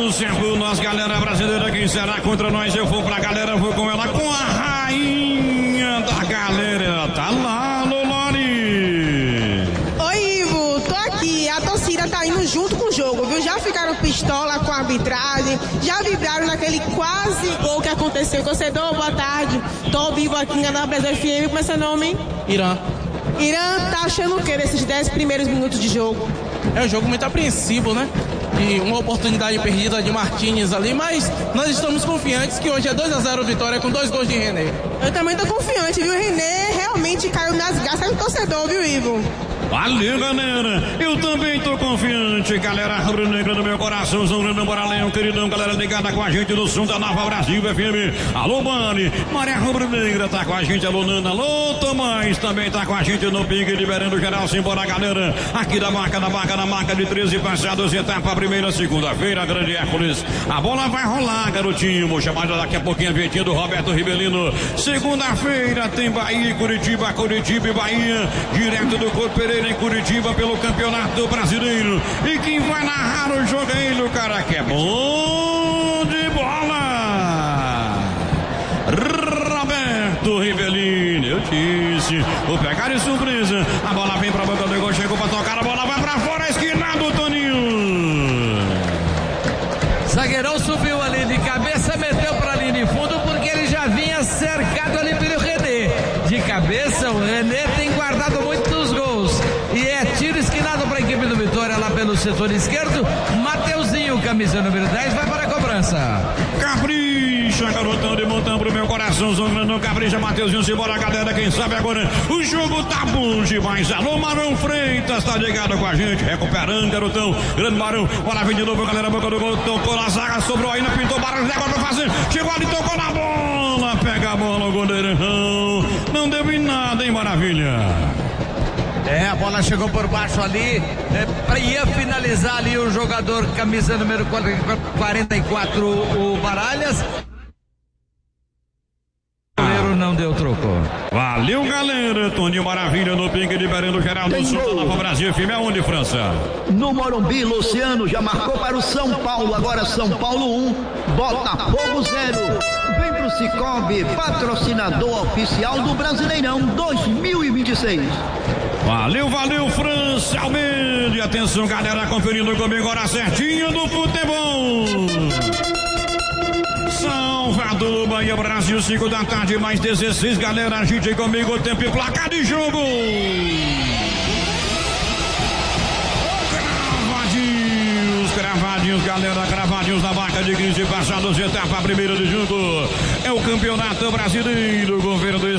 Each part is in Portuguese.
do tempo, nós, galera brasileira, quem será contra nós? Eu vou pra galera, vou com ela, com a rainha da galera. Tá lá, Lolori. Oi, Ivo, tô aqui. A torcida tá indo junto com o jogo, viu? Já ficaram pistola com a arbitragem, já vibraram naquele quase gol que aconteceu. Torcedor, boa tarde. Tô ao vivo aqui em Canal Brasil FM. Como é seu nome? Irã. Irã, tá achando o que desses 10 primeiros minutos de jogo? É um jogo muito apreensivo, né? E uma oportunidade perdida de Martínez ali, mas nós estamos confiantes que hoje é 2-0 vitória com 2 gols de René. Eu também tô confiante, viu? René realmente caiu nas garças do torcedor, viu, Ivo? Valeu, galera. Eu também tô confiante, galera rubro-negra do meu coração. São Grande Boralém, queridão, galera ligada com a gente no som da Nova Brasil FM. Alô, Mari. Maré Rubro-Negra tá com a gente. Alô, Nana. Alô, Tomás também tá com a gente no pique, liberando geral. Simbora, galera. Aqui da marca de 13 passados, etapa primeira, segunda-feira, Grande Hércules. A bola vai rolar, garotinho. Vou chamar daqui a pouquinho a vinhetinha do Roberto Rivelino. Segunda-feira tem Bahia e Curitiba e Bahia, direto do Couto Pereira em Curitiba pelo Campeonato Brasileiro. E quem vai narrar o jogo é ele, o cara que é bom de bola, Roberto Rivelino. Eu disse, vou pegar de surpresa. A bola vem pra boca do gol, chegou pra tocar, a bola vai pra fora, esquinado, Toninho. Zagueirão subiu ali de cabeça, meteu pra linha de fundo porque ele já vinha cercado ali pelo René. De cabeça, o René tem guardado muitos gols. E é tiro esquinado para a equipe do Vitória lá pelo setor esquerdo. Mateuzinho, camisa número 10, vai para a cobrança. Capricha, garotão de montão pro meu coração. Zongrando, capricha, Mateuzinho, simbora, galera. Quem sabe agora o jogo tá bom demais. Alô, Marão Freitas, tá ligado com a gente. Recuperando, garotão. Grande Marão, bola vem de novo, galera. Boca do gol, tocou na zaga, sobrou ainda, pintou Barros, agora pra fazer. Chegou ali, tocou na bola. Pega a bola, o goleirão. Não deu em nada, hein, maravilha. A bola chegou por baixo ali, ia finalizar ali o jogador camisa número 44, o Baralhas. O goleiro não deu troco. Valeu, galera. Toninho Maravilha no pique, liberando geral do sul da Nova Brasil. Filme aonde, França? No Morumbi, Luciano já marcou para o São Paulo. Agora São Paulo 1, Botafogo 0. Vem pro Cicobi, patrocinador oficial do Brasileirão 2026. Valeu, França Almeida. E atenção, galera, conferindo comigo agora certinho do futebol. Salvador, Bahia, Brasil, 5 da tarde, mais 16, galera, agite comigo, tempo e placar de jogo. Cravadinhos, galera, cravadinhos na marca de 15 passados, etapa primeira de jogo. É o Campeonato Brasileiro, governo do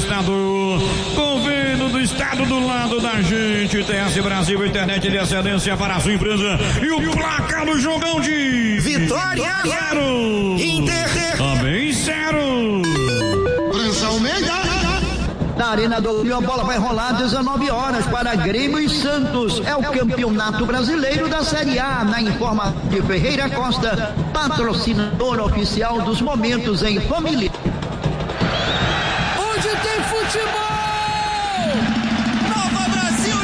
estado do lado da gente. TS Brasil, internet de excelência para a sua empresa. E o placar do jogão de Vitória 0, Inter também 0. França Almeida. Na Arena do Rio, a bola vai rolar 19 horas para Grêmio e Santos. É o Campeonato Brasileiro da Série A. Na informação de Ferreira Costa, patrocinador oficial dos momentos em família. Onde tem futebol